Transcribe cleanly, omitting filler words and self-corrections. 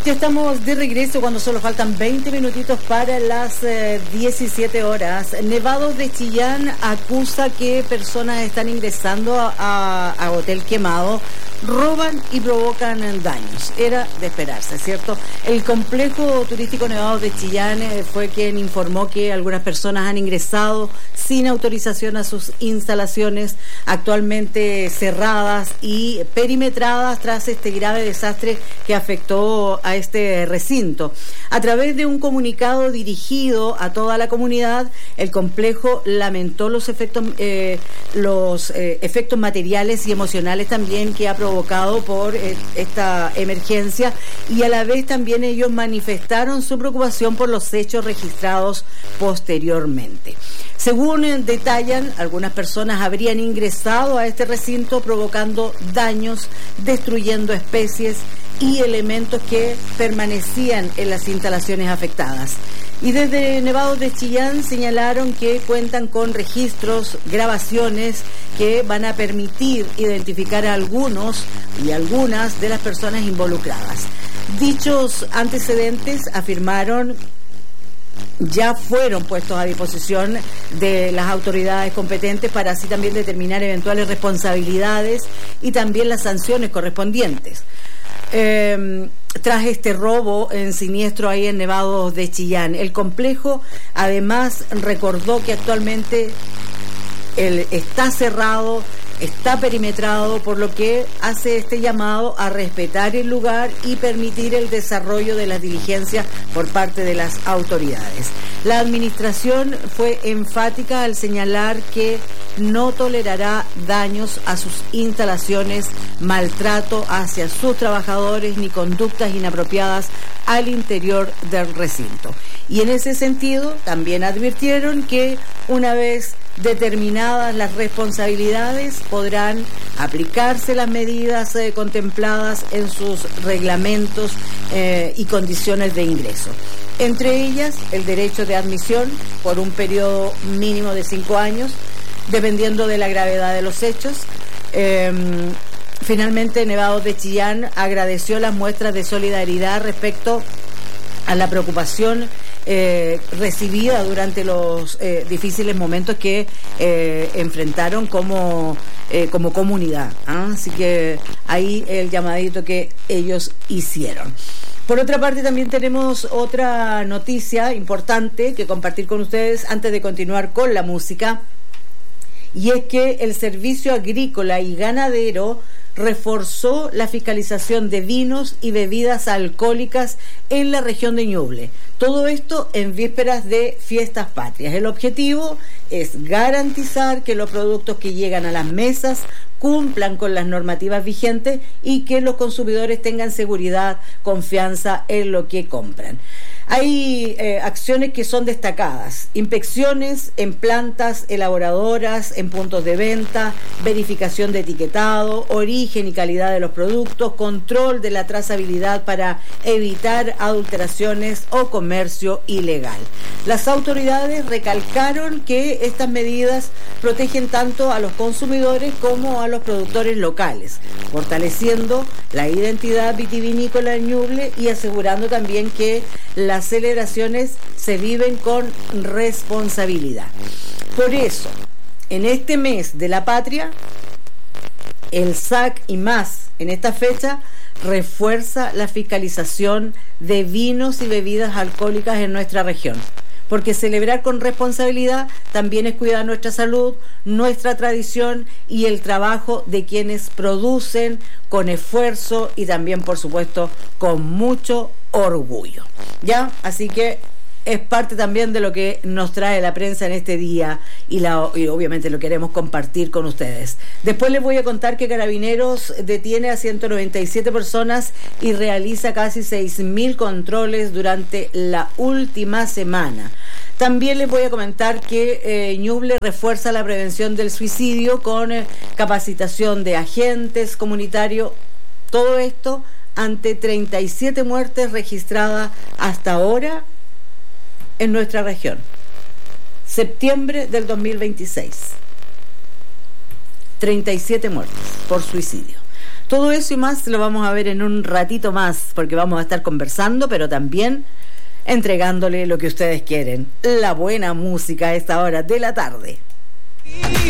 Ya estamos de regreso cuando solo faltan 20 minutitos para las 17 horas. Nevados de Chillán acusa que personas están ingresando a Hotel Quemado, roban y provocan daños. Era de esperarse, ¿cierto? El complejo turístico Nevados de Chillán fue quien informó que algunas personas han ingresado sin autorización a sus instalaciones, actualmente cerradas y perimetradas tras este grave desastre que afectó a este recinto. A través de un comunicado dirigido a toda la comunidad, el complejo lamentó los efectos materiales y emocionales también que ha provocado por esta emergencia, y a la vez también ellos manifestaron su preocupación por los hechos registrados posteriormente. Según detallan, algunas personas habrían ingresado a este recinto provocando daños, destruyendo especies y elementos que permanecían en las instalaciones afectadas. Y desde Nevados de Chillán señalaron que cuentan con registros, grabaciones que van a permitir identificar a algunos y algunas de las personas involucradas. Dichos antecedentes, afirmaron, ya fueron puestos a disposición de las autoridades competentes para así también determinar eventuales responsabilidades y también las sanciones correspondientes. Tras este robo en siniestro ahí en Nevados de Chillán, el complejo además recordó que actualmente está cerrado, está perimetrado, por lo que hace este llamado a respetar el lugar y permitir el desarrollo de las diligencias por parte de las autoridades. La administración fue enfática al señalar que no tolerará daños a sus instalaciones, maltrato hacia sus trabajadores ni conductas inapropiadas al interior del recinto. Y en ese sentido también advirtieron que una vez determinadas las responsabilidades podrán aplicarse las medidas contempladas en sus reglamentos y condiciones de ingreso. Entre ellas, el derecho de admisión por un periodo mínimo de 5 años, dependiendo de la gravedad de los hechos. Finalmente, Nevados de Chillán agradeció las muestras de solidaridad respecto a la preocupación recibida durante los difíciles momentos que enfrentaron como comunidad. Así que ahí el llamadito que ellos hicieron. Por otra parte, también tenemos otra noticia importante que compartir con ustedes antes de continuar con la música, y es que el Servicio Agrícola y Ganadero reforzó la fiscalización de vinos y bebidas alcohólicas en la región de Ñuble. Todo esto en vísperas de fiestas patrias. El objetivo es garantizar que los productos que llegan a las mesas cumplan con las normativas vigentes y que los consumidores tengan seguridad, confianza en lo que compran. Hay acciones que son destacadas: inspecciones en plantas elaboradoras, en puntos de venta, verificación de etiquetado, origen y calidad de los productos, control de la trazabilidad para evitar adulteraciones o comercio ilegal. Las autoridades recalcaron que estas medidas protegen tanto a los consumidores como a los productores locales, fortaleciendo la identidad vitivinícola en Ñuble y asegurando también que las celebraciones se viven con responsabilidad. Por eso, en este mes de la patria, el SAC y más en esta fecha refuerza la fiscalización de vinos y bebidas alcohólicas en nuestra región, porque celebrar con responsabilidad también es cuidar nuestra salud, nuestra tradición y el trabajo de quienes producen con esfuerzo y también, por supuesto, con mucho orgullo. ¿Ya? Así que es parte también de lo que nos trae la prensa en este día y obviamente lo queremos compartir con ustedes. Después les voy a contar que Carabineros detiene a 197 personas y realiza casi 6.000 controles durante la última semana. También les voy a comentar que Ñuble refuerza la prevención del suicidio con capacitación de agentes comunitarios. Todo esto ante 37 muertes registradas hasta ahora en nuestra región. Septiembre del 2026. 37 muertes por suicidio. Todo eso y más lo vamos a ver en un ratito más, porque vamos a estar conversando, pero también entregándole lo que ustedes quieren, la buena música a esta hora de la tarde.